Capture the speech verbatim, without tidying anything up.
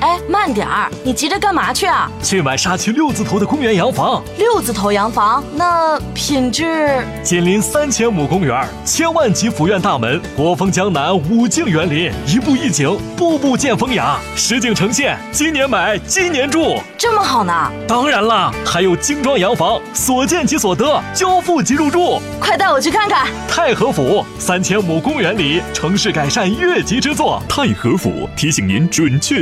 哎，慢点儿，你急着干嘛去啊？ 去买沙区六字头的公园洋房。 六字头洋房，那品质？ 紧邻三千亩公园，千万级府院大门，国风江南，五境园林，一步一景，步步见风雅，实景呈现。今年买，今年住， 这么好呢？ 当然啦，还有精装洋房，所见即所得，交付即入住。 快带我去看看。 太和府三千亩公园里，城市改善越级之作。 太和府提醒您准确